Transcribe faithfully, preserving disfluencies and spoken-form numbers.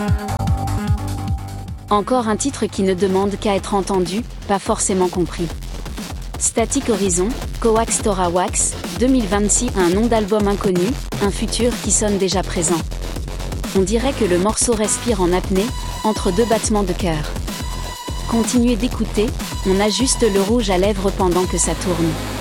Encore un titre qui ne demande qu'à être entendu, pas forcément compris. Static Horizon, Coax Tora Wax, deux mille vingt-six, un nom d'album inconnu, un futur qui sonne déjà présent. On dirait que le morceau respire en apnée, entre deux battements de cœur. Continuez d'écouter, on ajuste le rouge à lèvres pendant que ça tourne.